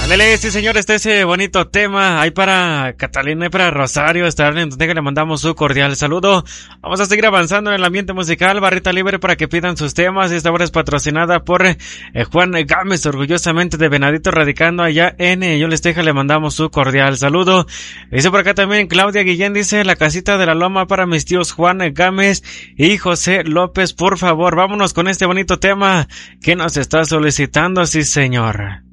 Ándale, sí señor, ese bonito tema. Ahí para Catalina y para Rosario, Starling, donde le mandamos su cordial saludo. Vamos a seguir avanzando en el ambiente musical, barrita libre para que pidan sus temas. Esta hora es patrocinada por Juan Gámez, orgullosamente de Venadito, radicando allá en Yo Les Teja, le mandamos su cordial saludo. Dice por acá también Claudia Guillén, dice la casita de la Loma para mis tíos Juan Gámez y José López, por favor, vámonos con este bonito tema que nos está solicitando, sí señor.